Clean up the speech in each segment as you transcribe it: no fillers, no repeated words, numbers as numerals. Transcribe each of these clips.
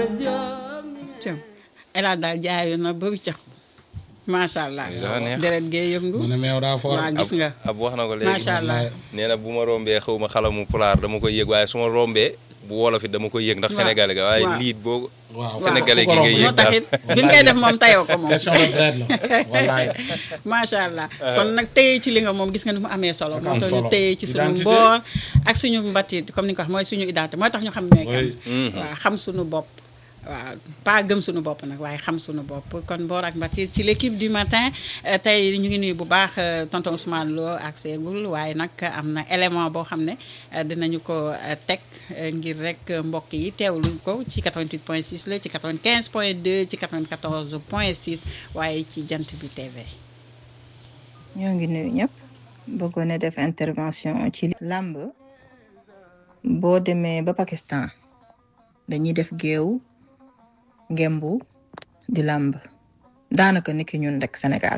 cëm ela daal jaayu na ba wiccax macha allah deret gee yëngu mu ne meew daa foor waaw gis nga ab wax na ko léegi macha allah nee na bu ma rombee xaw ma xalamu pulaar dama koy yëg waaye su ma rombee bu wolof it dama koy yëg ndax sénégalais ga waaye liit boo sénégalais gi ngay yëg moo taxit bi mu koy def moom tayoo ko moom question de traite la wallaay macha allah kon nag téye ci li nga moom gis nga ni mu amee solo moo tax ñu téye ci suñu mboor ak suñu mbatit comme ni nga ko wax mooy suñu identité moo tax ñu xam ne kan waaw xam suñu bopp waaw pas gëm suñu bopp nag waaye xam suñu bopp kon mboor ak mbatit ci l'équipe du matin tey ñu ngi nuyu bu baax tonton Ousmane Lo ak Seegul waaye nag am na élément boo xam ne dinañu ko teg ngir rek mbokk yi teewlu ko ci 88.6 la ci 95.2 ci 94.6 waaye ci jant bi TV. ñoo ngi nuyu ñëpp bëggoon a def intervention ci làmb boo demee ba Pakistan dañuy def géew ngembu di làmb daanaka niki ñun rek Sénégal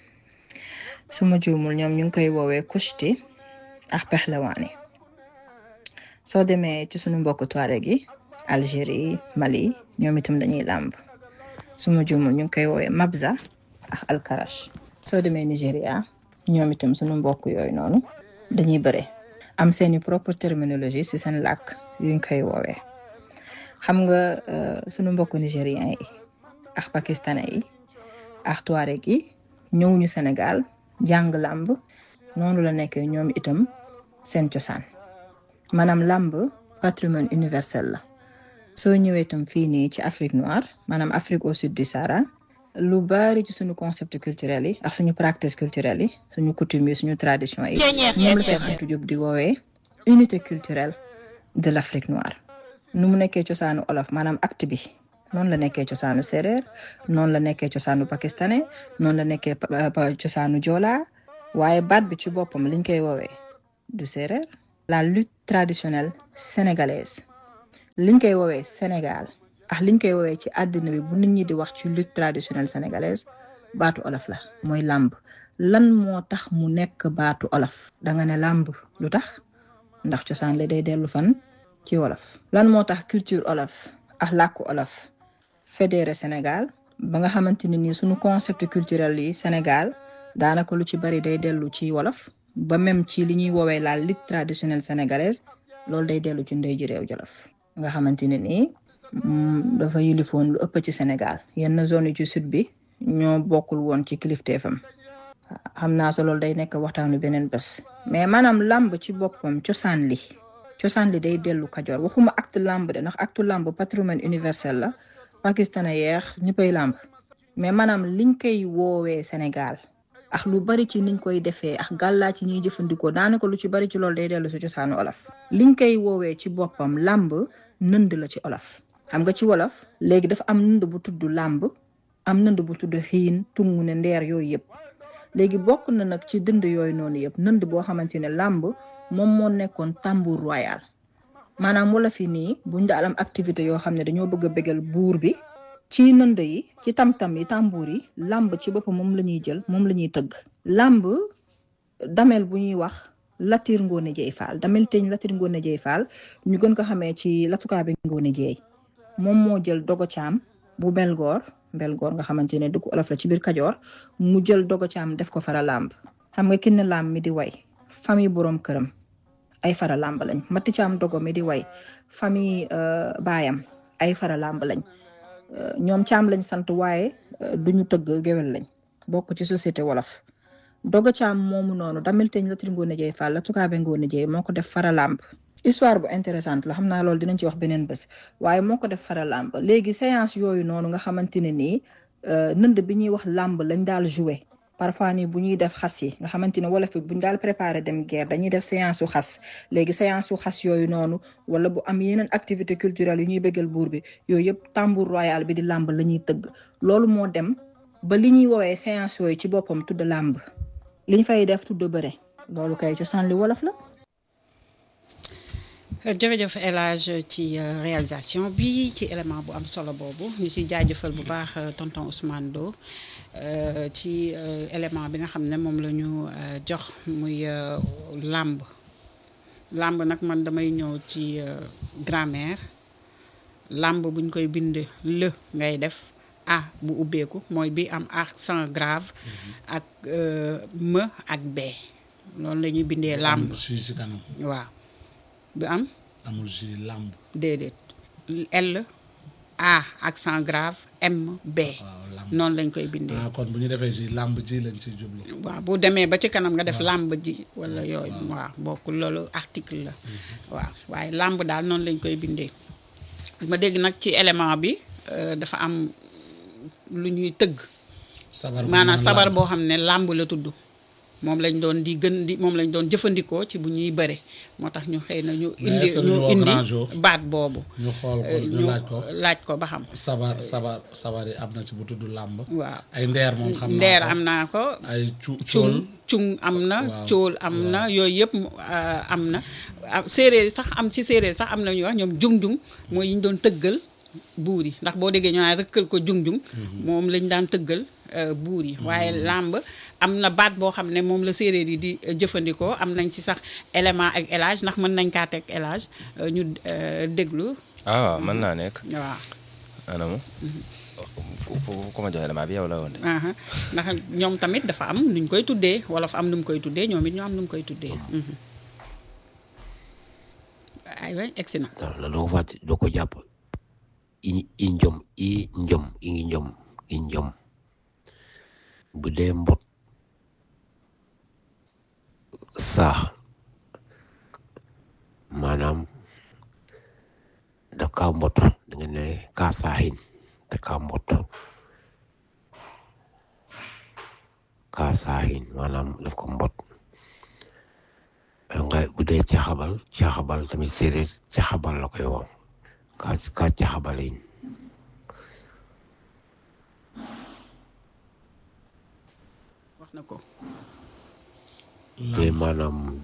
su ma juumul ñoom ñu ngi koy woowee kushti ak pexlewaani soo demee ci sunu mbokku Touareg gi Algérie Mali ñoom itam dañuy làmb su ma juumul ñu ngi koy woowee mabza ak alkarash soo demee Nigéria ñoom itam sunu mbokk yooyu noonu dañuy bëre am seeni propre terminologie ci seen làkk yuñ koy woowee xam nga sunu mbokk nigérien yi ak pakistanais yi ak Touareg yi ñëwuñu Sénégal jàng làmb noonu la nekkee ñoom itam seen cosaan maanaam làmb patrimoine universel la soo ñëwee itam fii nii ci Afrique noire maanaam Afrique au sud du Sahara lu bari ci suñu concept culturel yi ak suñu practice culturelle yi suñu coutume yi suñu tradition yi ñoom la Cheikh Anta Diop di woowee unité culturelle de l'Afrique noire nu mu nekkee cosaanu olof maanaam acte bi noonu la nekkee cosaanu séeréer noonu la nekkee cosaanu pakistanais noonu la nekkee cosaanu joola waaye baat bi ci boppam liñ koy woowee du séeréer la lutte traditionnelle sénégalaise liñ koy woowee Sénégal ak liñ koy woowee ci àddina bi bu nit ñi di wax ci lutte traditionnelle sénégalaise baatu olof la mooy làmb lan moo tax mu nekk baatu olof danga ne làmb lu tax ndax cosaan la day dellu fan ci wolof lan moo tax culture olof ak làkku olof fédéré Sénégal ba nga xamante ne nii suñu concept culturel yi Sénégal daanaka lu ci bari day dellu ci wolof ba même ci li ñuy woowee la lutte traditionnelle sénégalaise loolu day dellu ci ndey ji réew Jolof nga xamante ne nii dafa yilifoon lu ëpp ci Sénégal yenn zone yi ci sud bi ñoo bokkul woon ci kilifteefam xam naa sa loolu day nekk waxtaanu beneen bés mais maanaam làmb ci boppam cosaan li day dellu Kajoor waxuma acte làmb de ndax acte làmb patrimoine universel la pakistanais yeex ñëppay làmb mais maanaam liñ koy woowee Sénégal ak lu bari ci niñ koy defee ak gàllaa ci ñuy jëfandikoo daanaka lu ci bari ci loolu day dellu si cosaanu olof liñ koy woowee ci boppam làmb nënd la ci olof xam nga ci wolof léegi dafa am nënd bu tudd làmb am nënd bu tudd xiin tungu ne ndeer yooyu yëpp léegi bokk na nag ci dënd yooyu noonu yëpp nënd boo xamante ne làmb moom moo nekkoon tambour royal maanaam wala fi nii buñ daal am activité yoo xam ne dañoo bëgg a bégal buur bi ci nënd yi ci tam-tam yi tambour yi làmb ci boppam moom la ñuy jël moom la ñuy tëgg làmb damel bu ñuy wax Latir Ngoone Jeey Faal damel teñ Latir Ngoone Jeey Faal ñu gën ko xamee ci latukaabe Ngoone Jeey moom moo jël dogo caam bu mbelgoor nga xamante ne dugg olof la ci biir Kajoor mu jël dogo caam def ko fara làmb xam nga kinne làmb mi di way famille boroom këram ay fara làmb lañ matti caam dogo mi di way famille baayam ay fara làmb lañ ñoom caam lañ sant waaye duñu tëgg géwél lañ bokk ci société wolof dogo caam moomu noonu damel teñ Latir Ngoone Jeey Faal la tukaabe Ngoone Jeey moo ko def fara làmb histoire bu intéressante la xam naa loolu dinañ ci wax beneen bés waaye moo ko def fara làmb léegi séance yooyu noonu nga xamante ne nii nënd bi ñuy wax làmb lañ daal jouer parfois nii bu ñuy def xas yi nga xamante ne wala fi buñ daal préparé dem guerre dañuy def séance su xas léegi séance su xas yooyu noonu wala bu am yeneen activité culturelle yu ñuy bëggal buur bi yooyu yëpp tambour royal bi di làmb la ñuy tëgg loolu moo dem ba li ñuy woowee séance yooyu ci boppam tudd làmb liñ fay def tudd bëre loolu kay cosaan li wolof la. jërëjëf El Hadj ci réalisation bi ci élément bu am solo boobu ñu ci jaajëfal bu baax tonton Ousmane Lo ci élément bi nga xam ne moom la ñu jox muy làmb nag man damay ñëw ci grammaire làmb buñ koy bind le ngay def a bu ubbeeku mooy bi am accent grave ak me ak b loolu la ñuy bindee làmb si kanam waaw bi am amul si làmb déedéet L A accent grave M B noonu lañ koy bindee kon bu ñu defee si làmb ji lañ si jublu waaw bu demee ba ci kanam nga def làmb ji wala yooyu waaw bokkul loolu article la waaw waaye làmb daal noonu lañ koy bindee ma dégg nag ci élément bi dafa am lu ñuy tëgg maanaam sabar boo xam ne làmb la tudd moom lañ doon moom lañ doon jëfandikoo ci bu ñuy bëre moo tax ñu xëy na ñu indi baat boobu ñu xool ko ñu laaj ko ba xam sabar yi am na ci bu tudd làmb waaw ay ndeer moom xam naa ndeer am naa ko ay cung am na cool am na yooyu yëpp am na séeréer sax ci séeréer sax am na ñuy wax ñoom jung-jung mooy yi ñu doon tëggal buur yi ndax boo déggee ñoo naan rëkkal ko jung-jung moom lañ daan tëggal buur yi waaye làmb am na baat boo xam ne moom la séeréer yi di jëfandikoo am nañ ci sax élément ak élage ndax mën nañ kaa teg élage ñu déglu mën naa nekk waaw anamu ku ma jox élément bi yow la woon de ndax ñoom tamit dafa am nuñ koy tuddee wolof am nu mu koy tuddee ñoom it ñoo am nu mu koy tuddee aywa egsi na la doo fàtte doo ko jàpp i njom bu dee mbot saax maanaam daf kaa mbot da nga ne kaa saaxin da kaa mbot kaa saaxin maanaam daf ko mbot nga bu dee caxabal tamit séeréer caxabal la koy woo kaa caxabalin wax na ko te maanaam